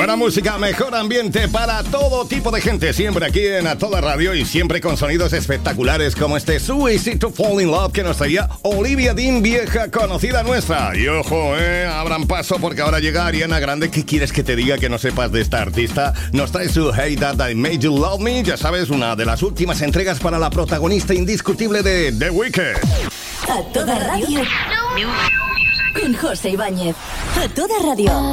Buena música, mejor ambiente para todo tipo de gente. Siempre aquí en A Toda Radio y siempre con sonidos espectaculares como este So Easy to Fall in Love que nos traía Olivia Dean, vieja conocida nuestra. Y ojo, abran paso porque ahora llega Ariana Grande. ¿Qué quieres que te diga que no sepas de esta artista? Nos trae su Hey That I Made You Love Me. Ya sabes, una de las últimas entregas para la protagonista indiscutible de The Weeknd. A Toda Radio con José Ibáñez. A Toda Radio.